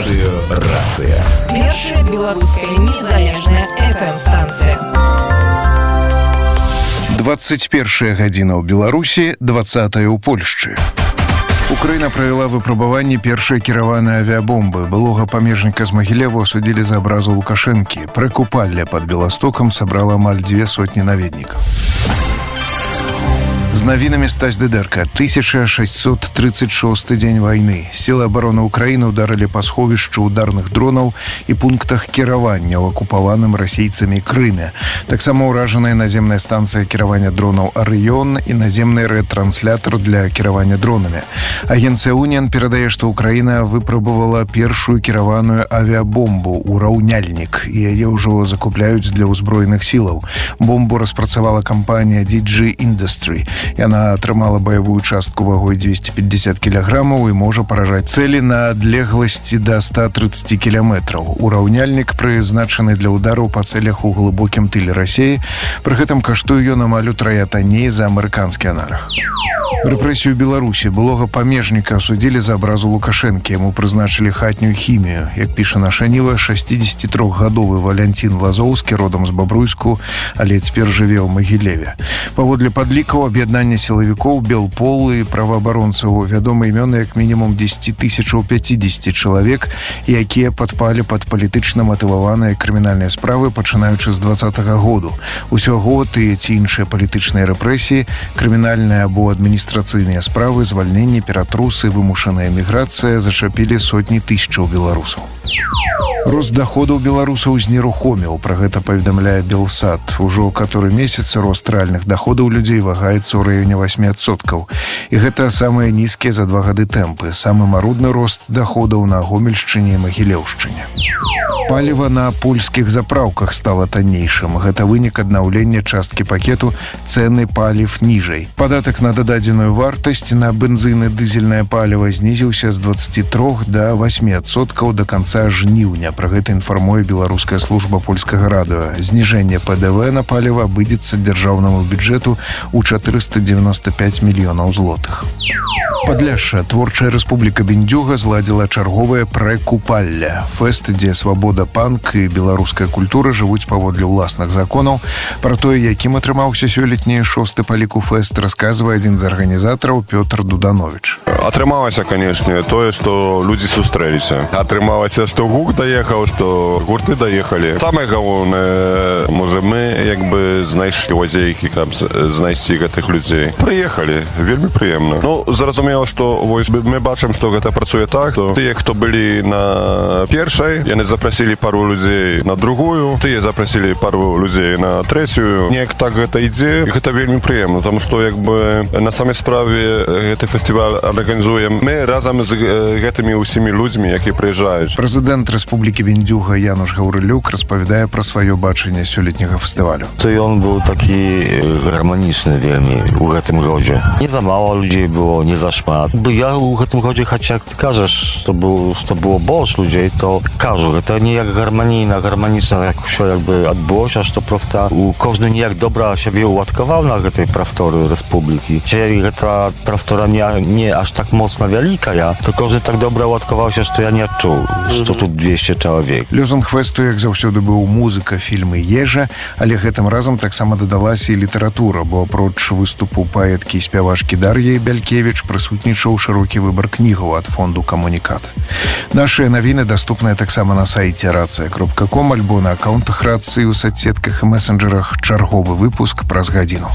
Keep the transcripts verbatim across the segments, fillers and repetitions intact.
Радыёрацыя. Першая беларуская незалежная эф эм-станцыя. двадцать першая гадзіна ў Беларусі, двадцатая ў Польшчы. Украіна правяла выпрабаванне першай кіраванай авіабомбы. Былога памежніка з Магілеву асудзілі за абразу Лукашэнкі. Прыкупалле пад Беластокам сабрала амаль дзве сотні наведнікаў. З навінамі Стась Дыдэрка. тысяча шэсцьсот тридцать шосты дзень вайны. Сілы абароны Украіны ўдарылі па сховішчу ударных дронаў і пунктах кіравання ў акупаваным расейцамі Крыме. Таксама ўражаная наземная станцыя кіравання дронаў «Арыён» і наземны ретранслятор для кіравання дронамі. Агенцыя «Уніан» перадае, што Украіна выпрабавала першую кіраваную авіабомбу ў раўняльнік, і яе ўжо закупляюць для ўзброеных сілаў. Бомбу распрацавала кампанія ди джей Industry. Яна атрымала баявую частку вагой двести пятьдесят кілаграмаў і можа паражаць цэлі на адлегласці да ста тридцати кіламетраў. Ураўняльнік прызначаны для удараў па цэлях у глыбокім тыле Расіі. Пры гэтым каштуе ён амаль утрая танней за амерыканскі аналаг. Рэпрэсію Беларусі. Былога памежніка асудзілі за абразу Лукашэнкі. Яму прызначылі хатнюю хімію. Як піша наша Ніва, шэсцідзесятитрохгадовы Валянцін Лазоўскі, родам з Бабруйску, але цяпер жыве ў Магілеве. Паводле падлікаў аб'яднання сілавікоў, белпол і праваабаронцаў вядомы імёны як мінімум дзесяць тысячаў пяцьдзесят чалавек, якія падпалі пад палітычна матываваныя крымінальныя справы, пачынаючы з двадцатага году. Усяго тыя ці іншыя палітычныя рэпрэсіі, крымінальныя або адміністрацыйныя справы, звальненні, ператрусы, вымушаная міграцыя зачапілі сотні тысячаў беларусаў. Рост доходаў беларусаў знерухоміў. Пра гэта паведамляе Белсат. Ужо каторы месяц рост рэальных доходаў людзей вагаецца ў раёне восьмі адсоткаў. І гэта самыя нізкія за два гады тэмпы. Самы марудны рост доходаў на Гомельшчыне і Магілеўшчыне. Паліва на польскіх запраўках стала таннейшым. Гэта вынік аднаўлення часткі пакету цэны паліў ніжэй. Падатак на дададзеную вартасць на бензин і дызельнае паліва знізіўся з двадцати трох да восьмі адсоткаў да канца жніўня. Пра гэта інфармуе беларуская служба польскага радыё. Зніжэнне пэ дэ вэ на паліва абыдзецца дзяржаўнаму бюджэту ў чатырыста дзевяносто пять мільёнаў злотых. Падляшша. Творчая рэспубліка Бендзюга зладзіла чарговае прэ-купалле. Фэст, дзе свабода, панк і беларуская культура жывуць паводле ўласных законаў. Пра тое, якім атрымаўся сёлетні шосты па ліку фэст, расказвае адзін з арганізатараў Пётр Дуданович. Атрымалася, канешне, тое, што людзі сустрэліся. Атрымалася, што гук даехаў, што гурты даехалі. Самае галоўнае, можа, мы як бы знайшлі лазейкі, каб знайсці гэтых людзей. Прыехалі, вельмі прыемна. Ну, зразумела, што вось мы бачым, што гэта працуе так, што тыя, хто былі на першай, яны запрасілі пару людзей на другую, тыя запрасілі пару людзей на трэцюю. Неяк так гэта ідзе, і гэта вельмі прыемна, таму што як бы на самай справе гэты фестываль арганізуем мы разам з гэтымі ўсімі людзьмі, якія прыязджаюць. Прэзідэнт Рэспублікі Бендзюга Януш Гаўрылюк распавядае пра сваё бачанне сёлетняга фестывалю. То ён быў такі гарманічны вельмі ў гэтым годзе. Не за мала людзей было, не за шмат. Бо я ў гэтым годзе, хаця як ты кажаш, што быў, што было больш людзей, то кажу, гэта не як гарманійна, гарманічна, як усё як бы адбылося, што проста у кожны ніяк добра сябе ўладкаваў на гэтай прасторы рэспублікі. Ці гэта прастора не, не аж так моцна вялікая, то кожны так добра ўладкаваўся, што я не адчуў, што тут двесце чалавек. Лёзунг фэсту, як заўсёды, быў музыка, фільмы, ежа, але гэтым разам таксама дадалася і літаратура, бо апроч выступу паэткі і спявачкі Дар'і Бялькевіч прысутнічаў шырокі выбар кнігаў ад фонду «Камунікат». Нашыя навіны даступныя таксама на сайце рацыя кропка ком альбо на аккаунтах рацыі ў соцсетках і месенджерах. Чарговы выпуск праз гадзіну.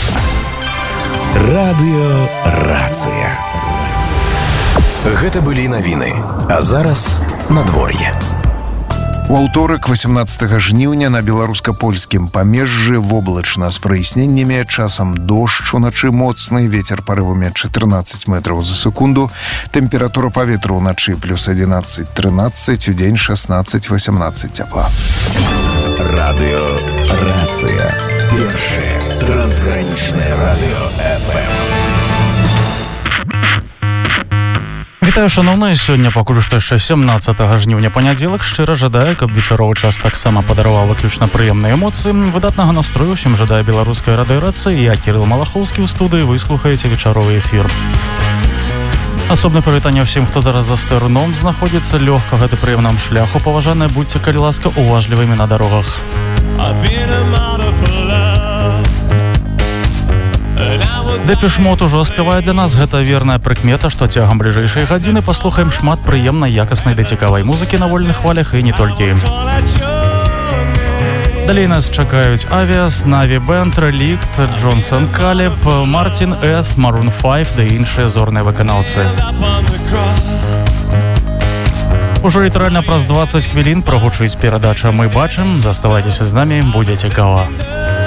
Радыёрацыя. Гэта былі навіны. А зараз надвор'е. У аўторак, васямнаццатага жніўня, на беларуска-польскім памежжы воблачна з праясненнямі, часам дождж уначы моцны, вецер парывамі чатырнаццаць метраў за секунду, тэмпература паветра ўначы плюс адзінаццаць трынаццаць, у дзень шаснаццаць васямнаццаць цяпла. Радыёрацыя. Першае трансгранічнае радыё эф эм. Вітаю, шановныя, сёння пакуль што яшчэ сямнаццатага жніўня панядзелак. Шчыра жадаю, каб вечаровы час таксама падараваў выключна прыемныя эмоцыі. Выдатнага настрою ўсім жадае беларуская радыёрацыя. Я, Кірыл Малахоўскі, ў студыі, вы слухаеце вечаровы эфір. Асобнае прывітанне ўсім, хто зараз за стырном знаходзіцца, лёгкага ды прыемнага шляху. Паважаныя, будьце, калі ласка, уважлівымі на дарогах. Депеш Мод ужо спявае для нас. Гэта верная прыкмета, што цягам бліжэйшай гадзіны паслухаем шмат прыемнай, якаснай ды цікавай музыкі на вольных хвалях і не толькі. Далей нас чакаюць Авіас, Наві Бэнд, Релікт, Джонсон Калеб, Мартін С, Maroon пяць ды іншыя зорныя выканаўцы. Ужо літаральна праз дваццаць хвілін прагучыць перадача «Мы бачым». Заставайцеся з намі, будзе цікава.